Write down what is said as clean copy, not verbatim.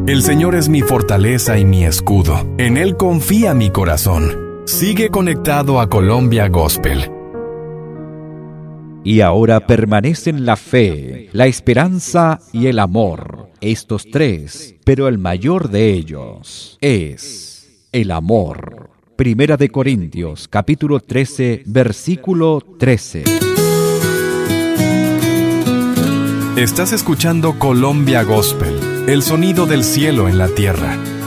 El Señor es mi fortaleza y mi escudo. En Él confía mi corazón. Sigue conectado a Colombia Gospel. Y ahora permanecen la fe, la esperanza y el amor. Estos tres, pero el mayor de ellos es el amor. Primera de Corintios, capítulo 13, versículo 13. Estás escuchando Colombia Gospel, el sonido del cielo en la tierra.